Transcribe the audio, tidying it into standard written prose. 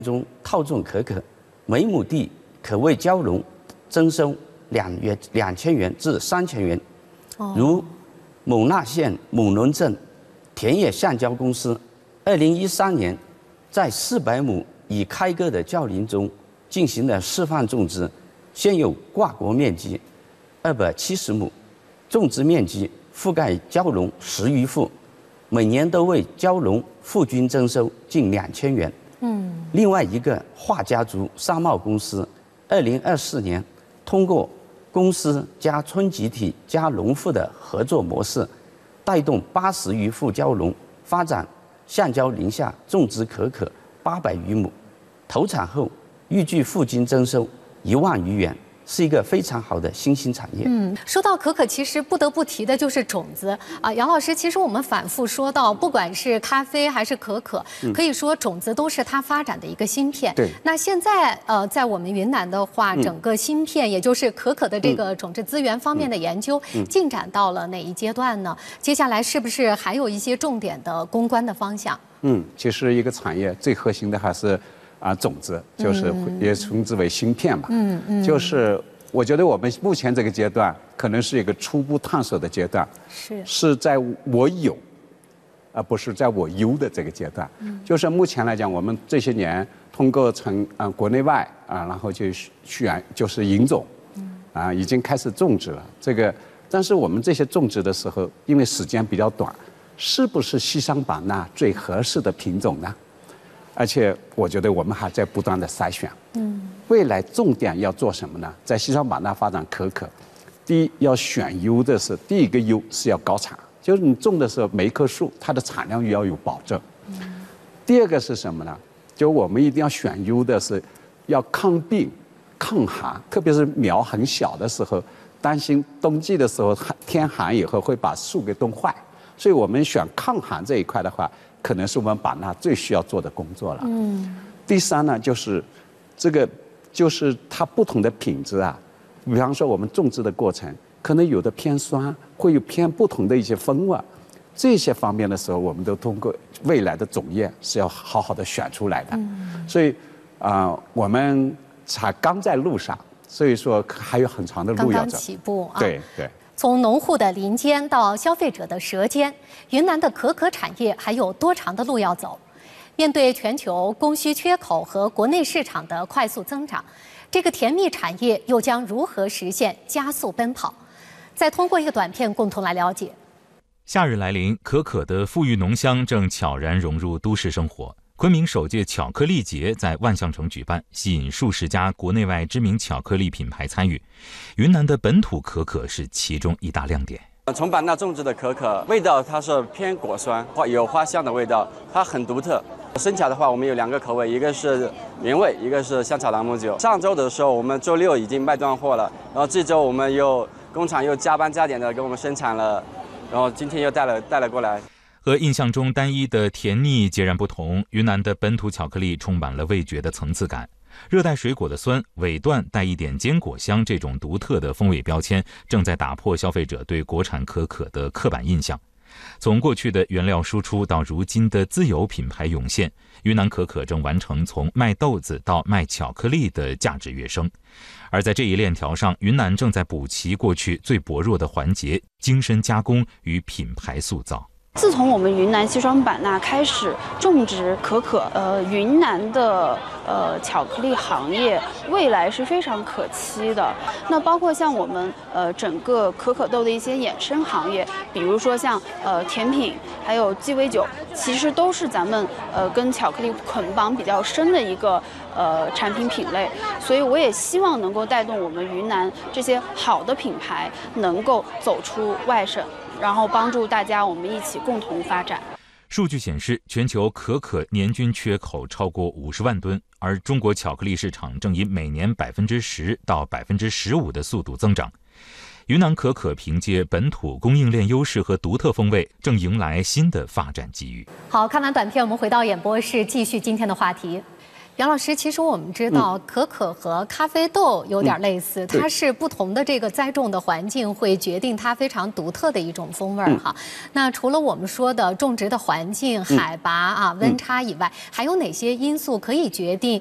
中套种可可，每亩地可为蕉农征收2000元至3000元。如某纳县某仑镇田野橡胶公司，2013年在400亩已开割的蕉林中进行了示范种植，现有挂果面积270亩，种植面积覆盖蕉农10余户，每年都为蕉农户均征收近2000元。另外一个华家族商贸公司，2024年通过公司加村集体加农户的合作模式，带动80余户蕉农发展橡胶林下种植可可800余亩，投产后预计户均征收1万余元。是一个非常好的新兴产业。 说到可可，其实不得不提的就是种子啊。杨老师，其实我们反复说到，不管是咖啡还是可可，可以说种子都是它发展的一个芯片。 对。 那现在在我们云南的话，整个芯片，也就是可可的这个种子资源方面的研究，进展到了哪一阶段呢？接下来是不是还有一些重点的攻关的方向？ 其实一个产业最核心的还是种子，就是也称之为芯片嘛。就是我觉得我们目前这个阶段可能是一个初步探索的阶段，是在我有，而不是在我有的这个阶段。就是目前来讲，我们这些年通过国内外然后就就是引种，已经开始种植了。但是我们这些种植的时候，因为时间比较短，是不是西双版纳最合适的品种呢？而且我觉得我们还在不断的筛选。未来重点要做什么呢？在西双版纳发展可可，第一要选优的是，第一个优是要高产，就是你种的时候每一棵树它的产量要有保证。第二个是什么呢？就我们一定要选优的是要抗病、抗寒，特别是苗很小的时候，担心冬季的时候天寒以后会把树给冻坏，所以我们选抗寒这一块的话，可能是我们版纳最需要做的工作了。第三呢，就是它不同的品质比方说我们种植的过程，可能有的偏酸，会有偏不同的一些风味，这些方面的时候，我们都通过未来的种验是要好好的选出来的。所以我们才刚在路上，所以说还有很长的路要走。 刚刚起步对。 从农户的林间到消费者的舌尖，云南的可可产业还有多长的路要走？面对全球供需缺口和国内市场的快速增长，这个甜蜜产业又将如何实现加速奔跑？再通过一个短片共同来了解。 夏日来临，可可的馥郁浓香正悄然融入都市生活。昆明首届巧克力节在万象城举办，吸引数十家国内外知名巧克力品牌参与。云南的本土可可是其中一大亮点。 从版纳种植的可可，味道它是偏果酸，有花香的味道，它很独特。生巧的话，我们有2个口味，一个是原味，一个是香草朗姆酒。上周的时候，我们周6已经卖断货了，然后这周我们工厂又加班加点的给我们生产了，然后今天又带了过来。 和印象中单一的甜腻截然不同，云南的本土巧克力充满了味觉的层次感。热带水果的酸，尾段带一点坚果香，这种独特的风味标签正在打破消费者对国产可可的刻板印象。从过去的原料输出到如今的自有品牌涌现，云南可可正完成从卖豆子到卖巧克力的价值跃升。而在这一链条上，云南正在补齐过去最薄弱的环节——精深加工与品牌塑造。 自从我们云南西双版纳开始种植可可，云南的巧克力行业未来是非常可期的。那包括像我们整个可可豆的一些衍生行业，比如说像甜品，还有鸡尾酒，其实都是咱们跟巧克力捆绑比较深的一个产品品类。所以我也希望能够带动我们云南这些好的品牌能够走出外省，然后帮助大家我们一起共同发展。 数据显示，全球可可年均缺口超过50万吨，而中国巧克力市场正以每年10%到15%的速度增长。云南可可凭借本土供应链优势和独特风味，正迎来新的发展机遇。 好，看完短片，我们回到演播室，继续今天的话题。 杨老师，其实我们知道可可和咖啡豆有点类似，它是不同的这个栽种的环境会决定它非常独特的一种风味哈。那除了我们说的种植的环境、海拔啊、温差以外，还有哪些因素可以决定